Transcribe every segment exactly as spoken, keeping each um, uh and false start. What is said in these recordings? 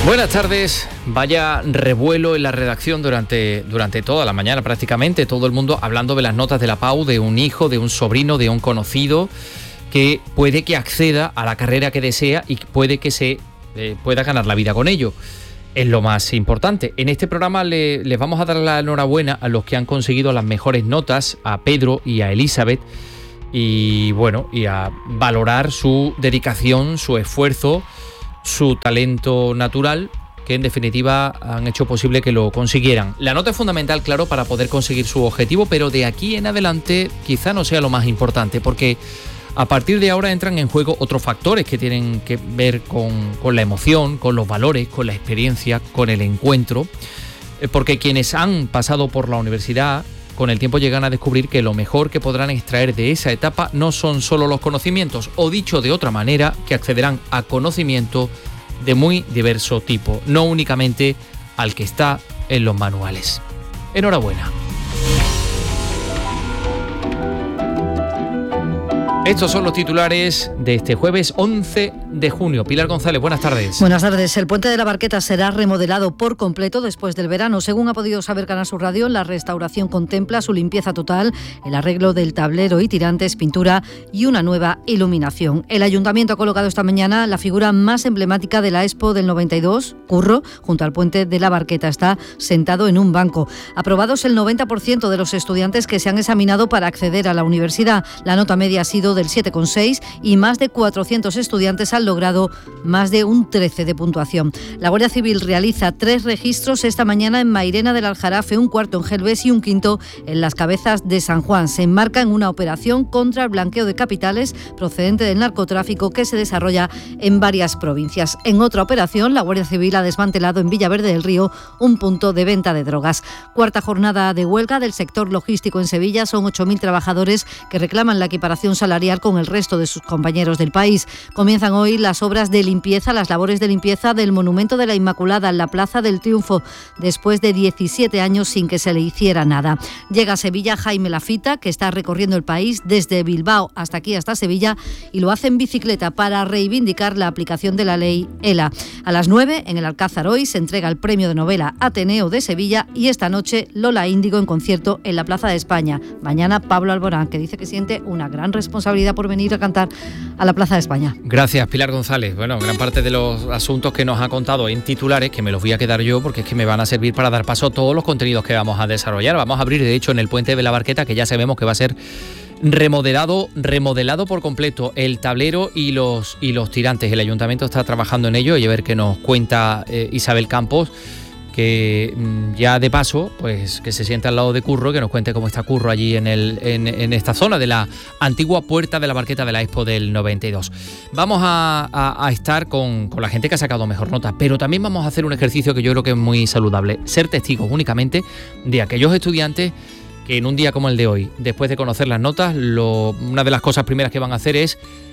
Buenas tardes. Vaya revuelo en la redacción durante, durante toda la mañana prácticamente. Todo el mundo hablando de las notas de la P A U, de un hijo, de un sobrino, de un conocido que puede que acceda a la carrera que desea y puede que se eh, pueda ganar la vida con ello. Es lo más importante. En este programa le, les vamos a dar la enhorabuena a los que han conseguido las mejores notas, a Pedro y a Elizabeth, y bueno, y a valorar su dedicación, su esfuerzo, su talento natural, que en definitiva han hecho posible que lo consiguieran. La nota es fundamental, claro, para poder conseguir su objetivo, pero de aquí en adelante quizá no sea lo más importante, porque a partir de ahora entran en juego otros factores que tienen que ver con, con la emoción, con los valores, con la experiencia, con el encuentro, porque quienes han pasado por la universidad con el tiempo llegan a descubrir que lo mejor que podrán extraer de esa etapa no son solo los conocimientos, o dicho de otra manera, que accederán a conocimiento de muy diverso tipo, no únicamente al que está en los manuales. Enhorabuena. Estos son los titulares de este jueves once de junio. Pilar González, buenas tardes. Buenas tardes. El puente de la Barqueta será remodelado por completo después del verano. Según ha podido saber Canal Sur Radio, la restauración contempla su limpieza total, el arreglo del tablero y tirantes, pintura y una nueva iluminación. El Ayuntamiento ha colocado esta mañana la figura más emblemática de la Expo del noventa y dos, Curro, junto al puente de la Barqueta. Está sentado en un banco. Aprobados el noventa por ciento de los estudiantes que se han examinado para acceder a la universidad. La nota media ha sido del siete coma seis y más de cuatrocientos estudiantes han logrado más de un trece de puntuación. La Guardia Civil realiza tres registros esta mañana en Mairena del Aljarafe, un cuarto en Gelbés y un quinto en Las Cabezas de San Juan. Se enmarca en una operación contra el blanqueo de capitales procedente del narcotráfico que se desarrolla en varias provincias. En otra operación, la Guardia Civil ha desmantelado en Villaverde del Río un punto de venta de drogas. Cuarta jornada de huelga del sector logístico en Sevilla. Son ocho mil trabajadores que reclaman la equiparación salarial con el resto de sus compañeros del país. Comienzan hoy las obras de limpieza, las labores de limpieza del Monumento de la Inmaculada en la Plaza del Triunfo, después de diecisiete años sin que se le hiciera nada. Llega a Sevilla Jaime Lafita, que está recorriendo el país desde Bilbao hasta aquí, hasta Sevilla, y lo hace en bicicleta para reivindicar la aplicación de la ley ELA. A las nueve, en el Alcázar hoy, se entrega el premio de novela Ateneo de Sevilla, y esta noche Lola Índigo en concierto en la Plaza de España. Mañana Pablo Alborán, que dice que siente una gran responsabilidad por venir a cantar a la Plaza de España. Gracias, Pilar González. Bueno, gran parte de los asuntos que nos ha contado en titulares, que me los voy a quedar yo porque es que me van a servir para dar paso a todos los contenidos que vamos a desarrollar. Vamos a abrir, de hecho, en el puente de la Barqueta, que ya sabemos que va a ser remodelado, remodelado por completo, el tablero y los, y los tirantes. El Ayuntamiento está trabajando en ello, y a ver qué nos cuenta eh, Isabel Campos, que ya de paso, pues que se sienta al lado de Curro, que nos cuente cómo está Curro allí en, el, en, en esta zona de la antigua puerta de la Barqueta de la Expo del noventa y dos. Vamos a, a, a estar con, con la gente que ha sacado mejor nota, pero también vamos a hacer un ejercicio que yo creo que es muy saludable, ser testigos únicamente de aquellos estudiantes que en un día como el de hoy, después de conocer las notas, lo, una de las cosas primeras que van a hacer es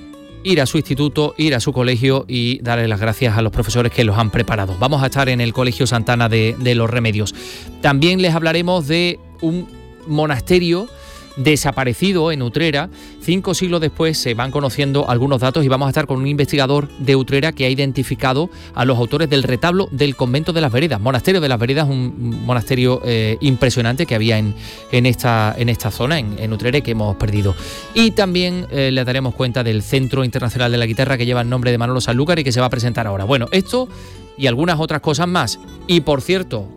ir a su instituto, ir a su colegio y darle las gracias a los profesores que los han preparado. Vamos a estar en el Colegio Santana de, de los Remedios. También les hablaremos de un monasterio desaparecido en Utrera. Cinco siglos después se van conociendo algunos datos, y vamos a estar con un investigador de Utrera que ha identificado a los autores del retablo del Convento de las Veredas. Monasterio de las Veredas, un monasterio eh, impresionante que había en, en, esta, en esta zona, en, en Utrera, que hemos perdido. Y también eh, le daremos cuenta del Centro Internacional de la Guitarra, que lleva el nombre de Manolo Sanlúcar y que se va a presentar ahora. Bueno, esto y algunas otras cosas más. Y por cierto,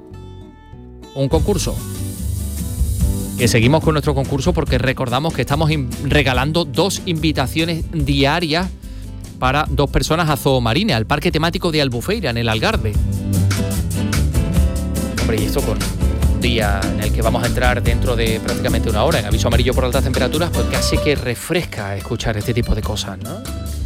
un concurso. Que seguimos con nuestro concurso porque recordamos que estamos regalando dos invitaciones diarias para dos personas a Zoomarine, al parque temático de Albufeira, en el Algarve. Hombre, y esto con un día en el que vamos a entrar dentro de prácticamente una hora en aviso amarillo por altas temperaturas, pues casi que refresca escuchar este tipo de cosas, ¿no?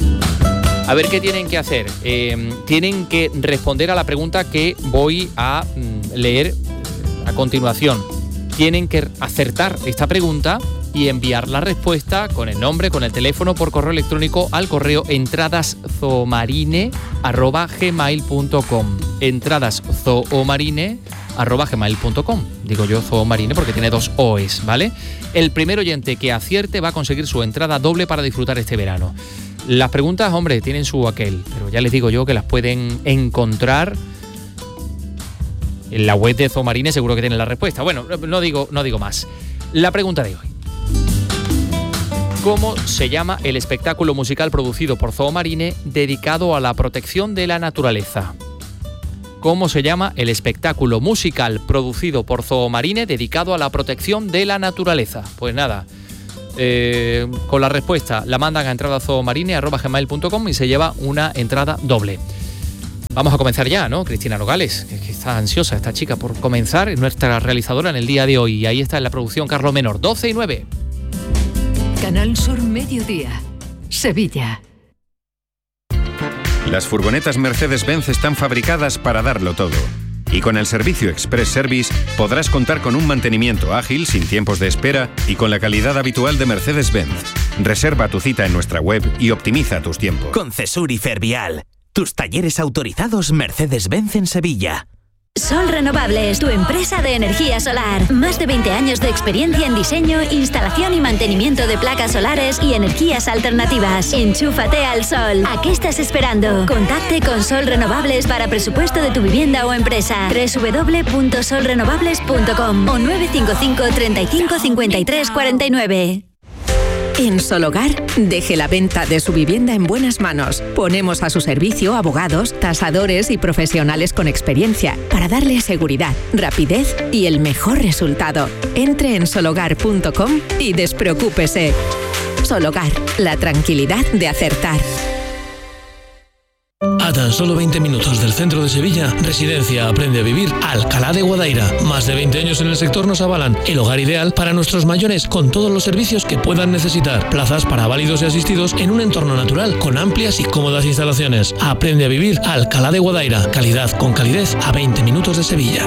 A ver qué tienen que hacer. Eh, tienen que responder a la pregunta que voy a mm, leer a continuación. Tienen que acertar esta pregunta y enviar la respuesta con el nombre, con el teléfono, por correo electrónico al correo entradaszoomarine arroba gmail punto com. entradaszoomarine arroba gmail punto com. Digo yo Zoomarine porque tiene dos O's, ¿vale? El primer oyente que acierte va a conseguir su entrada doble para disfrutar este verano. Las preguntas, hombre, tienen su aquel, pero ya les digo yo que las pueden encontrar En la web de Zoomarine seguro que tienen la respuesta. Bueno, no digo, no digo más. La pregunta de hoy. ¿Cómo se llama el espectáculo musical producido por Zoomarine dedicado a la protección de la naturaleza? ¿Cómo se llama el espectáculo musical producido por Zoomarine dedicado a la protección de la naturaleza? Pues nada, eh, con la respuesta la mandan a entrada zoomarine arroba gmail punto com y se lleva una entrada doble. Vamos a comenzar ya, ¿no? Cristina Nogales, que está ansiosa esta chica por comenzar, es nuestra realizadora en el día de hoy. Y ahí está en la producción Carlos Menor, doce y nueve. Canal Sur Mediodía, Sevilla. Las furgonetas Mercedes-Benz están fabricadas para darlo todo. Y con el servicio Express Service podrás contar con un mantenimiento ágil, sin tiempos de espera y con la calidad habitual de Mercedes-Benz. Reserva tu cita en nuestra web y optimiza tus tiempos. Concesur y Fervial, tus talleres autorizados Mercedes-Benz en Sevilla. Sol Renovables, tu empresa de energía solar. Más de veinte años de experiencia en diseño, instalación y mantenimiento de placas solares y energías alternativas. Enchúfate al sol. ¿A qué estás esperando? Contacte con Sol Renovables para presupuesto de tu vivienda o empresa. doble u doble u doble u punto sol renovables punto com o nueve cinco cinco, treinta y cinco, cincuenta y tres, cuarenta y nueve. En Sologar, deje la venta de su vivienda en buenas manos. Ponemos a su servicio abogados, tasadores y profesionales con experiencia para darle seguridad, rapidez y el mejor resultado. Entre en sologar punto com y despreocúpese. Sologar, la tranquilidad de acertar. A tan solo veinte minutos del centro de Sevilla, Residencia Aprende a Vivir Alcalá de Guadaira. Más de veinte años en el sector nos avalan el hogar ideal para nuestros mayores con todos los servicios que puedan necesitar. Plazas para válidos y asistidos en un entorno natural con amplias y cómodas instalaciones. Aprende a Vivir Alcalá de Guadaira. Calidad con calidez a veinte minutos de Sevilla.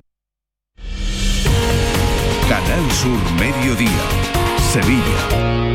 Canal Sur Mediodía, Sevilla.